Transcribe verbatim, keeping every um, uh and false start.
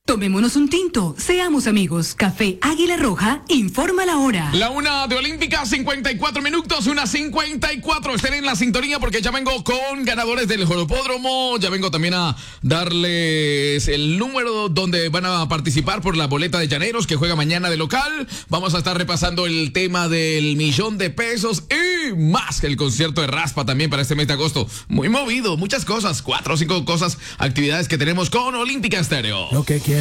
Tomémonos un tinto, seamos amigos. Café Águila Roja, informa la hora. La una de Olímpica, cincuenta y cuatro minutos, una cincuenta y cuatro. Estén en la sintonía porque ya vengo con ganadores del Joropódromo. Ya vengo también a darles el número donde van a participar por la boleta de Llaneros que juega mañana de local. Vamos a estar repasando el tema del millón de pesos y más que el concierto de Raspa también para este mes de agosto. Muy movido, muchas cosas, cuatro o cinco cosas, actividades que tenemos con Olímpica Estéreo. Lo que quiero